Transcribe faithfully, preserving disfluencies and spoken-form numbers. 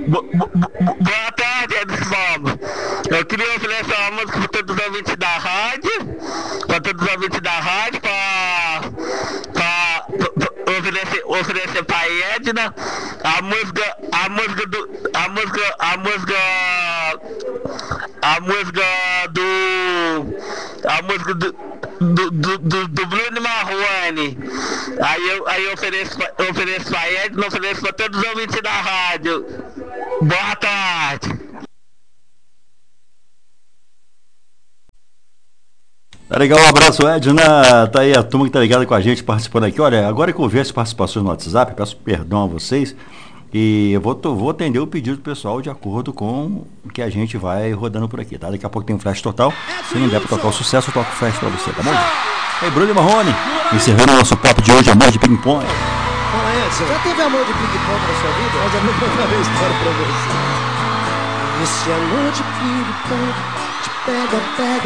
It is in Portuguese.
Bo- bo- bo- Boa tarde, Edson Bob. Eu queria oferecer uma música para todos os ouvintes da rádio, para todos os ouvintes da rádio, para oferecer, oferecer para Edna a música, a música do, a música, a música, a música do, a música do, do, do, do, do Bruno Marrone. Aí eu, aí eu ofereço, pra- eu ofereço para Edna, ofereço para todos os ouvintes da rádio. Boa tarde. Tá legal, um abraço, Edna. Tá aí a turma que tá ligada com a gente, participando aqui. Olha, agora que eu vi as participações no WhatsApp, peço perdão a vocês. E eu vou, to- vou atender o pedido do pessoal de acordo com o que a gente vai rodando por aqui, tá? Daqui a pouco tem um flash total. Se não der pra tocar o sucesso, eu toco o flash pra você, tá bom? Aí, Bruno e Marrone, encerrando o nosso papo de hoje, amor de ping-pong. Fala, Edson. Já teve amor de ping-pong na sua vida? Eu já vou contar uma história pra você. Esse amor de ping-pong te pega, pega.